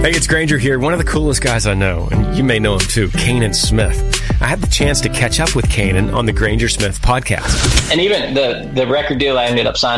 Hey, it's Granger here, one of the coolest guys I know, and you may know him too, Kanan Smith. I had the chance to catch up with Kanan on the Granger Smith podcast. And even the record deal I ended up signing